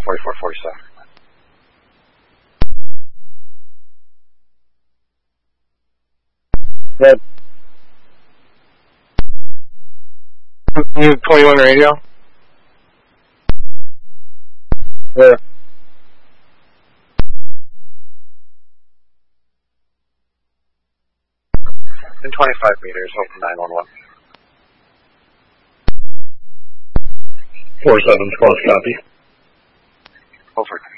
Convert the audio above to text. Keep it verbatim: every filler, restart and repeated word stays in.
forty-four forty-seven. Red. You twenty-one radio? Where? In twenty-five meters, open nine one one. four seven, twelve, copy. Over.